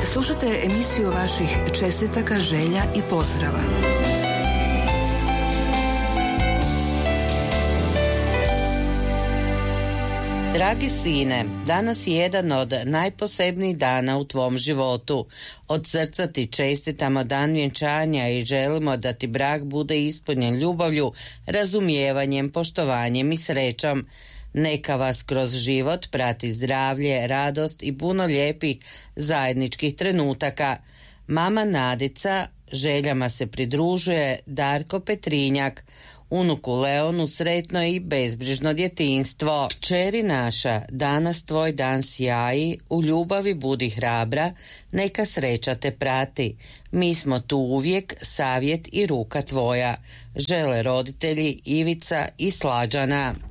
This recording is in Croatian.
Slušate emisiju vaših čestitaka, želja i pozdrava. Dragi sine, danas je jedan od najposebnijih dana u tvom životu. Od srca ti čestitamo dan vjenčanja i želimo da ti brak bude ispunjen ljubavlju, razumijevanjem, poštovanjem i srećom. Neka vas kroz život prati zdravlje, radost i puno lijepih zajedničkih trenutaka. Mama Nadica željama se pridružuje Darko Petrinjak. Unuku Leonu sretno i bezbrižno djetinjstvo. Kćeri naša, danas tvoj dan sjaji, u ljubavi budi hrabra, neka sreća te prati. Mi smo tu uvijek, savjet i ruka tvoja. Žele roditelji Ivica i Slađana.